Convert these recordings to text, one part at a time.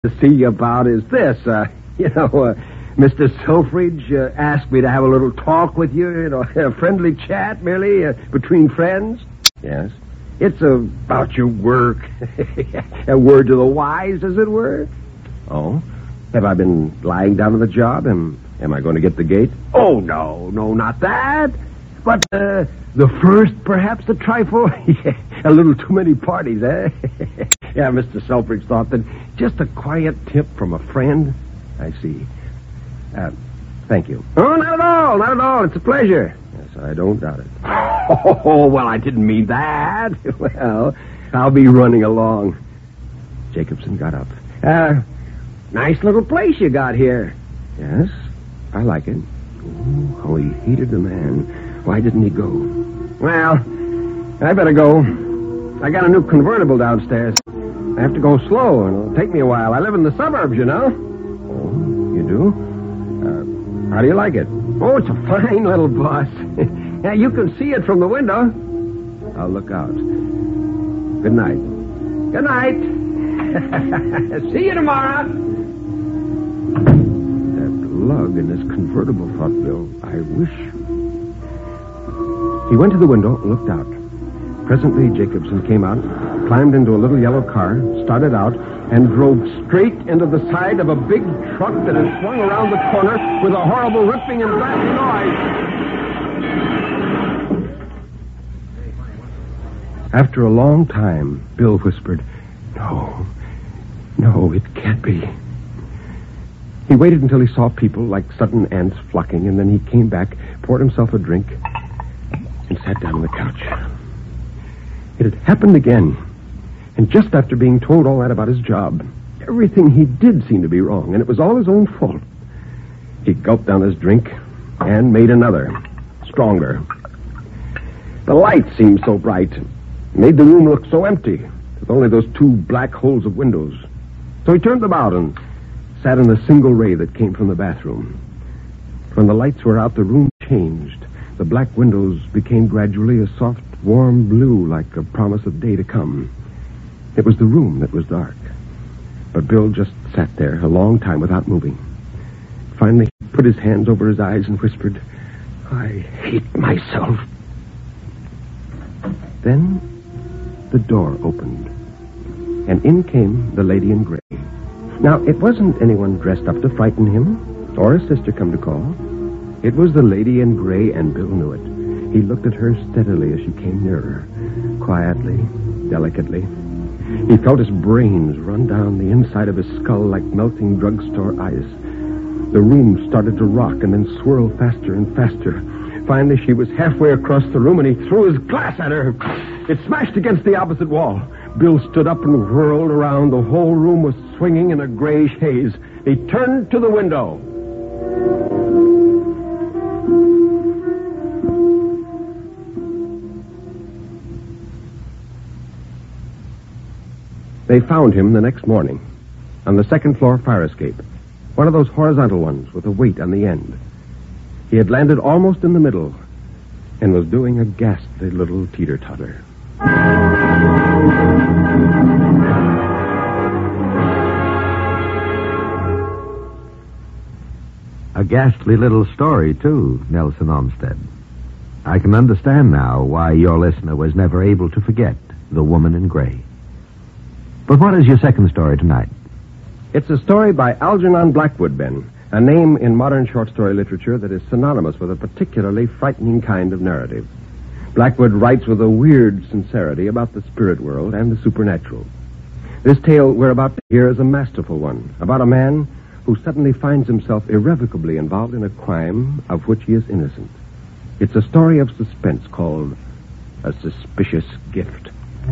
to see you about is this. Mr. Selfridge asked me to have a little talk with you, a friendly chat, merely, between friends. Yes. It's about your work. A word to the wise, as it were. Oh? Have I been lying down to the job? Am I going to get the gate? Oh, no, not that. But, the first, perhaps, a trifle. A little too many parties, eh? Yeah, Mr. Selfridge thought that just a quiet tip from a friend. I see. Thank you. Oh, not at all. It's a pleasure. Yes, I don't doubt it. Oh, well, I didn't mean that. Well, I'll be running along. Jacobson got up. Nice little place you got here. Yes, I like it. Ooh, how he hated the man. Why didn't he go? Well, I better go. I got a new convertible downstairs. I have to go slow, and it'll take me a while. I live in the suburbs, you know. Oh, you do? How do you like it? Oh, it's a fine little bus. Yeah, you can see it from the window. I'll look out. Good night. Good night. See you tomorrow. That lug in this convertible, thought Bill. I wish. He went to the window and looked out. Presently, Jacobson came out, climbed into a little yellow car, started out, and drove straight into the side of a big truck that had swung around the corner with a horrible ripping and blasting noise. After a long time, Bill whispered, No, it can't be. He waited until he saw people like sudden ants flocking, and then he came back, poured himself a drink, and sat down on the couch. It had happened again. And just after being told all that about his job, everything he did seemed to be wrong, and it was all his own fault. He gulped down his drink and made another, stronger. The light seemed so bright, made the room look so empty, with only those two black holes of windows. So he turned them out and sat in the single ray that came from the bathroom. When the lights were out, the room changed. The black windows became gradually a soft, warm blue, like a promise of day to come. It was the room that was dark. But Bill just sat there a long time without moving. Finally, he put his hands over his eyes and whispered, I hate myself. Then the door opened, and in came the lady in gray. Now, it wasn't anyone dressed up to frighten him, or his sister come to call. It was the lady in gray, and Bill knew it. He looked at her steadily as she came nearer, quietly, delicately. He felt his brains run down the inside of his skull like melting drugstore ice. The room started to rock and then swirl faster and faster. Finally, she was halfway across the room, and he threw his glass at her. It smashed against the opposite wall. Bill stood up and whirled around. The whole room was swinging in a grayish haze. He turned to the window. They found him the next morning on the second-floor fire escape, one of those horizontal ones with a weight on the end. He had landed almost in the middle and was doing a ghastly little teeter-totter. A ghastly little story, too, Nelson Olmsted. I can understand now why your listener was never able to forget The Woman in Gray. But what is your second story tonight? It's a story by Algernon Blackwood, Ben, a name in modern short story literature that is synonymous with a particularly frightening kind of narrative. Blackwood writes with a weird sincerity about the spirit world and the supernatural. This tale we're about to hear is a masterful one, about a man who suddenly finds himself irrevocably involved in a crime of which he is innocent. It's a story of suspense called A Suspicious Gift.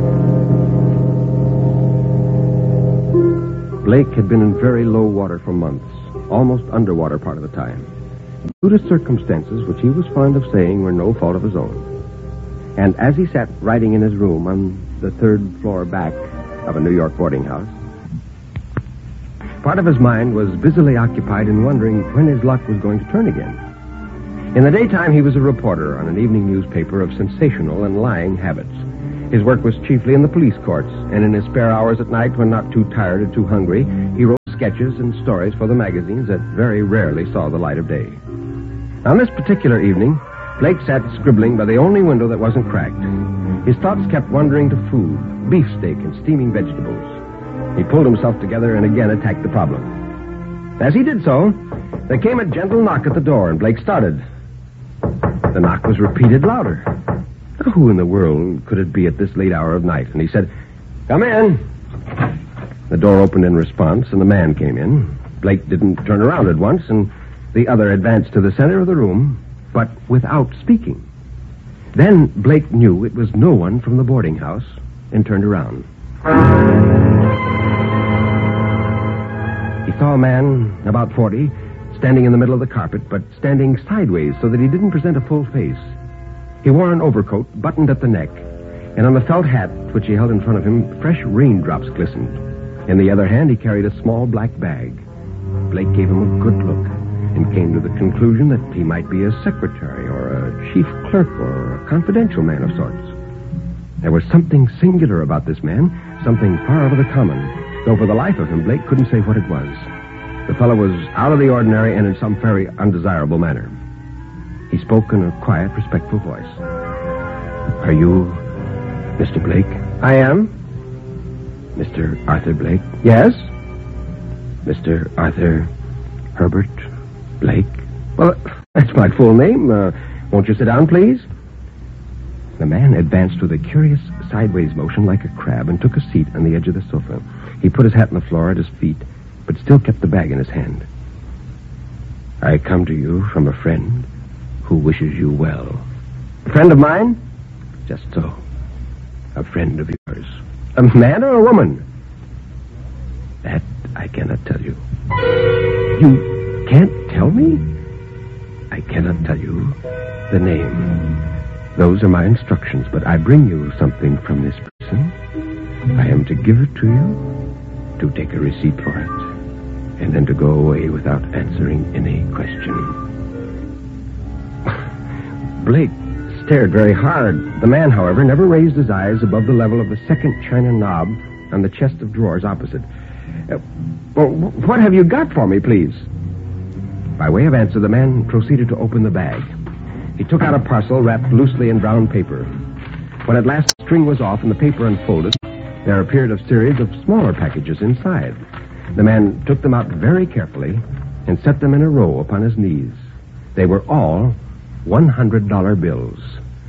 Blake had been in very low water for months, almost underwater part of the time, due to circumstances which he was fond of saying were no fault of his own. And as he sat writing in his room on the third floor back of a New York boarding house, part of his mind was busily occupied in wondering when his luck was going to turn again. In the daytime, he was a reporter on an evening newspaper of sensational and lying habits. His work was chiefly in the police courts, and in his spare hours at night, when not too tired or too hungry, he wrote sketches and stories for the magazines that very rarely saw the light of day. On this particular evening, Blake sat scribbling by the only window that wasn't cracked. His thoughts kept wandering to food, beefsteak, and steaming vegetables. He pulled himself together and again attacked the problem. As he did so, there came a gentle knock at the door, and Blake started. The knock was repeated louder. Now, who in the world could it be at this late hour of night? And he said, "Come in." The door opened in response, and the man came in. Blake didn't turn around at once, and the other advanced to the center of the room, but without speaking. Then Blake knew it was no one from the boarding house and turned around. He saw a man, about 40, standing in the middle of the carpet, but standing sideways so that he didn't present a full face. He wore an overcoat buttoned at the neck, and on the felt hat which he held in front of him, fresh raindrops glistened. In the other hand, he carried a small black bag. Blake gave him a good look and came to the conclusion that he might be a secretary or a chief clerk or a confidential man of sorts. There was something singular about this man, something far out of the common, though for the life of him, Blake couldn't say what it was. The fellow was out of the ordinary and in some very undesirable manner. He spoke in a quiet, respectful voice. "Are you Mr. Blake?" "I am." "Mr. Arthur Blake?" "Yes." "Mr. Arthur Herbert Blake?" "Well, that's my full name. Won't you sit down, please?" The man advanced with a curious sideways motion like a crab and took a seat on the edge of the sofa. He put his hat on the floor at his feet, but still kept the bag in his hand. "I come to you from a friend who wishes you well." "A friend of mine?" "Just so. A friend of yours." "A man or a woman?" "That I cannot tell you." "You can't tell me?" "I cannot tell you the name. Those are my instructions, but I bring you something from this person. I am to give it to you, to take a receipt for it, and then to go away without answering any question." Blake stared very hard. The man, however, never raised his eyes above the level of the second china knob on the chest of drawers opposite. Well, what have you got for me, please?" By way of answer, the man proceeded to open the bag. He took out a parcel wrapped loosely in brown paper. When at last the string was off and the paper unfolded, there appeared a series of smaller packages inside. The man took them out very carefully and set them in a row upon his knees. They were all $100 bills.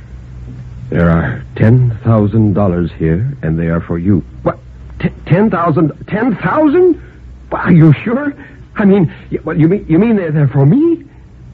"There are $10,000 here, and they are for you." "What? 10,000? 10,000? Are you sure? I mean, what, you mean they're for me?"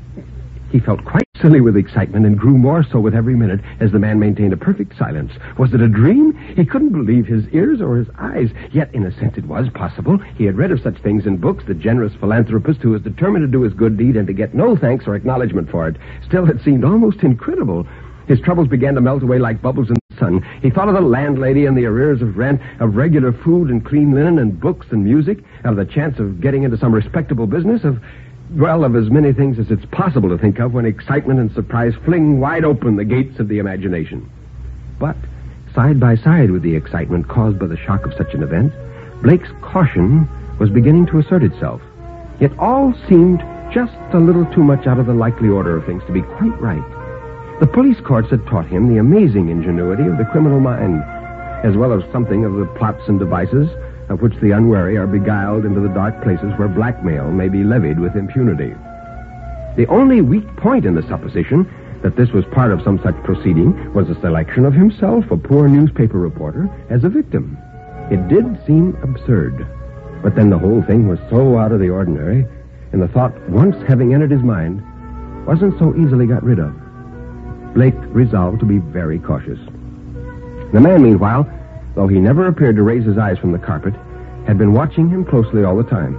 He felt quite silly with excitement and grew more so with every minute as the man maintained a perfect silence. Was it a dream? He couldn't believe his ears or his eyes. Yet, in a sense, it was possible. He had read of such things in books, the generous philanthropist who was determined to do his good deed and to get no thanks or acknowledgement for it. Still, it seemed almost incredible. His troubles began to melt away like bubbles in the sun. He thought of the landlady and the arrears of rent, of regular food and clean linen and books and music, of the chance of getting into some respectable business, of as many things as it's possible to think of when excitement and surprise fling wide open the gates of the imagination. But, side by side with the excitement caused by the shock of such an event, Blake's caution was beginning to assert itself. It all seemed just a little too much out of the likely order of things to be quite right. The police courts had taught him the amazing ingenuity of the criminal mind, as well as something of the plots and devices of which the unwary are beguiled into the dark places where blackmail may be levied with impunity. The only weak point in the supposition that this was part of some such proceeding was the selection of himself, a poor newspaper reporter, as a victim. It did seem absurd, but then the whole thing was so out of the ordinary, and the thought, once having entered his mind, wasn't so easily got rid of. Blake resolved to be very cautious. The man, meanwhile, though he never appeared to raise his eyes from the carpet, had been watching him closely all the time.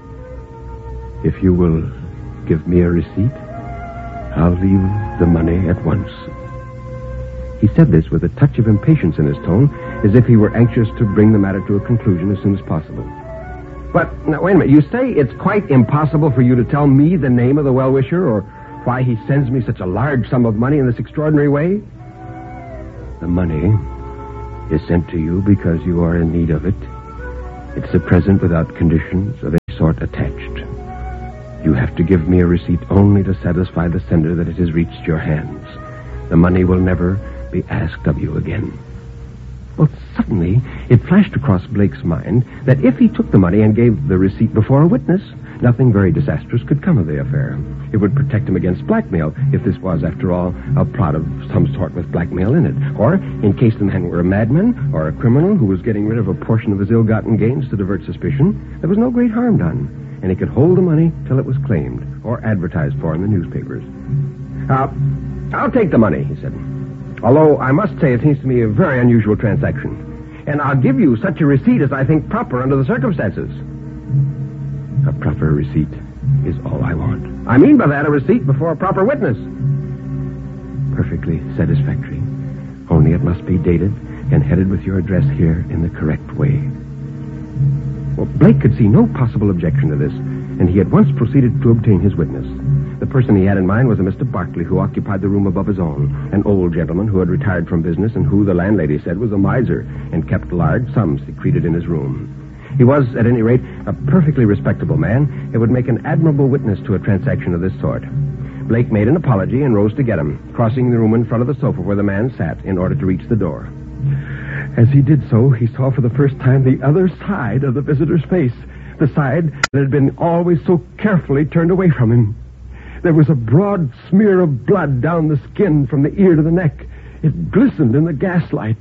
"If you will give me a receipt, I'll leave the money at once." He said this with a touch of impatience in his tone, as if he were anxious to bring the matter to a conclusion as soon as possible. "But, now, wait a minute. You say it's quite impossible for you to tell me the name of the well-wisher, or why he sends me such a large sum of money in this extraordinary way?" "The money is sent to you because you are in need of it, It's a present without conditions of any sort attached. You have to give me a receipt only to satisfy the sender that it has reached your hands. The money will never be asked of you again." Well, suddenly, it flashed across Blake's mind that if he took the money and gave the receipt before a witness, nothing very disastrous could come of the affair. It would protect him against blackmail, if this was, after all, a plot of some sort with blackmail in it. Or, in case the man were a madman or a criminal who was getting rid of a portion of his ill-gotten gains to divert suspicion, there was no great harm done, and he could hold the money till it was claimed or advertised for in the newspapers. I'll take the money," he said. "Although I must say it seems to me a very unusual transaction. And I'll give you such a receipt as I think proper under the circumstances." "A proper receipt is all I want." "I mean by that a receipt before a proper witness." "Perfectly satisfactory. Only it must be dated and headed with your address here in the correct way." Well, Blake could see no possible objection to this, and he at once proceeded to obtain his witness. The person he had in mind was a Mr. Barkley, who occupied the room above his own, an old gentleman who had retired from business and who, the landlady said, was a miser and kept large sums secreted in his room. He was, at any rate, a perfectly respectable man and would make an admirable witness to a transaction of this sort. Blake made an apology and rose to get him, crossing the room in front of the sofa where the man sat in order to reach the door. As he did so, he saw for the first time the other side of the visitor's face, the side that had been always so carefully turned away from him. There was a broad smear of blood down the skin from the ear to the neck. It glistened in the gaslight.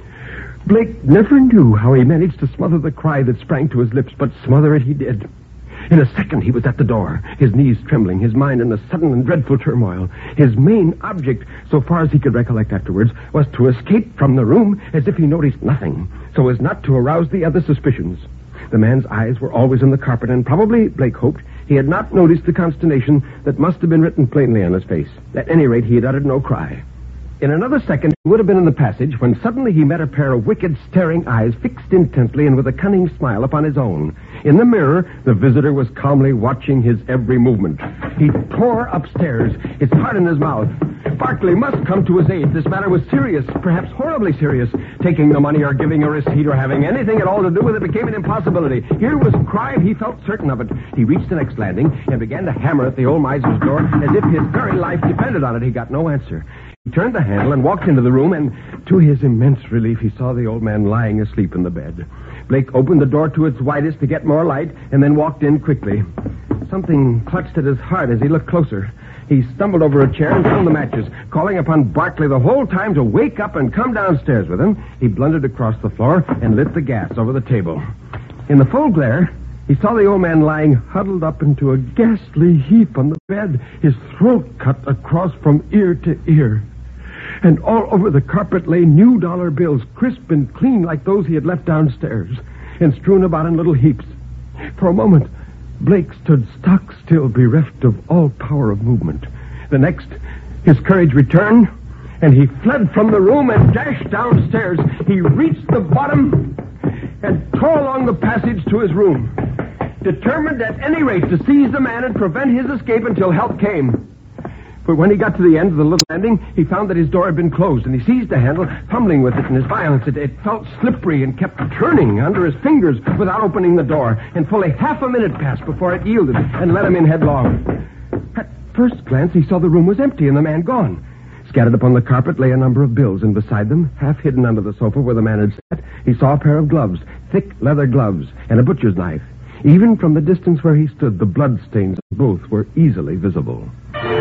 Blake never knew how he managed to smother the cry that sprang to his lips, but smother it he did. In a second, he was at the door, his knees trembling, his mind in a sudden and dreadful turmoil. His main object, so far as he could recollect afterwards, was to escape from the room as if he noticed nothing, so as not to arouse the other suspicions. The man's eyes were always on the carpet, and probably, Blake hoped, he had not noticed the consternation that must have been written plainly on his face. At any rate, he had uttered no cry. In another second, he would have been in the passage when suddenly he met a pair of wicked, staring eyes fixed intently and with a cunning smile upon his own. In the mirror, the visitor was calmly watching his every movement. He tore upstairs, his heart in his mouth. Barkley must come to his aid. This matter was serious, perhaps horribly serious. Taking the money or giving a receipt or having anything at all to do with it became an impossibility. Here was crime, he felt certain of it. He reached the next landing and began to hammer at the old miser's door as if his very life depended on it. He got no answer. He turned the handle and walked into the room, and to his immense relief, he saw the old man lying asleep in the bed. Blake opened the door to its widest to get more light, and then walked in quickly. Something clutched at his heart as he looked closer. He stumbled over a chair and found the matches. Calling upon Barkley the whole time to wake up and come downstairs with him, he blundered across the floor and lit the gas over the table. In the full glare, he saw the old man lying huddled up into a ghastly heap on the bed, his throat cut across from ear to ear. And all over the carpet lay new dollar bills, crisp and clean like those he had left downstairs, and strewn about in little heaps. For a moment, Blake stood stock still, bereft of all power of movement. The next, his courage returned, and he fled from the room and dashed downstairs. He reached the bottom and tore along the passage to his room, determined at any rate to seize the man and prevent his escape until help came. But when he got to the end of the little landing, he found that his door had been closed, and he seized the handle, fumbling with it in his violence. It felt slippery and kept turning under his fingers without opening the door, and fully half a minute passed before it yielded and let him in headlong. At first glance, he saw the room was empty and the man gone. Scattered upon the carpet lay a number of bills, and beside them, half hidden under the sofa where the man had sat, he saw a pair of gloves, thick leather gloves, and a butcher's knife. Even from the distance where he stood, the blood stains on both were easily visible.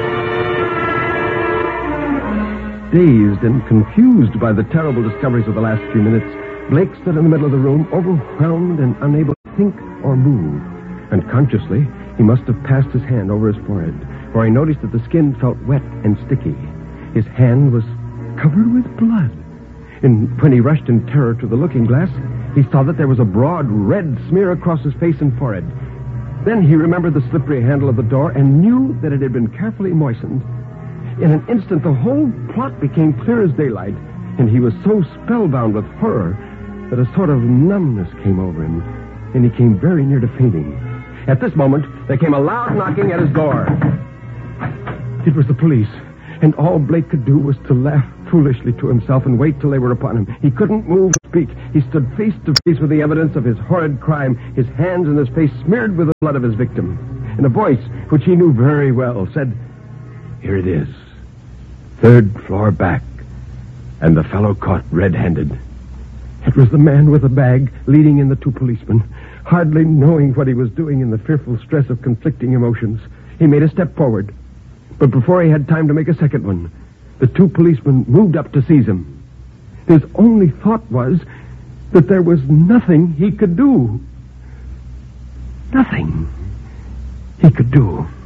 Dazed and confused by the terrible discoveries of the last few minutes, Blake stood in the middle of the room, overwhelmed and unable to think or move. Unconsciously, he must have passed his hand over his forehead, for he noticed that the skin felt wet and sticky. His hand was covered with blood. And when he rushed in terror to the looking glass, he saw that there was a broad red smear across his face and forehead. Then he remembered the slippery handle of the door and knew that it had been carefully moistened. In an instant, the whole plot became clear as daylight, and he was so spellbound with horror that a sort of numbness came over him, and he came very near to fainting. At this moment, there came a loud knocking at his door. It was the police, and all Blake could do was to laugh foolishly to himself and wait till they were upon him. He couldn't move or speak. He stood face to face with the evidence of his horrid crime, his hands and his face smeared with the blood of his victim. And a voice, which he knew very well, said, "Here it is. 3rd floor back. And the fellow caught red-handed." It was the man with the bag leading in the 2 policemen. Hardly knowing what he was doing in the fearful stress of conflicting emotions, he made a step forward. But before he had time to make a second one, the 2 policemen moved up to seize him. His only thought was that there was nothing he could do. Nothing he could do.